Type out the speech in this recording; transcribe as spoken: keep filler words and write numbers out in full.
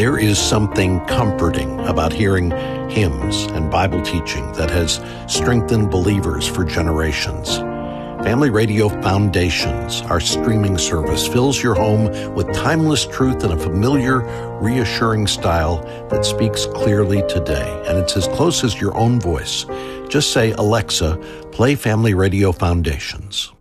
There is something comforting about hearing hymns and Bible teaching that has strengthened believers for generations. Family Radio Foundations, our streaming service, fills your home with timeless truth in a familiar, reassuring style that speaks clearly today. And it's as close as your own voice. Just say, Alexa, play Family Radio Foundations.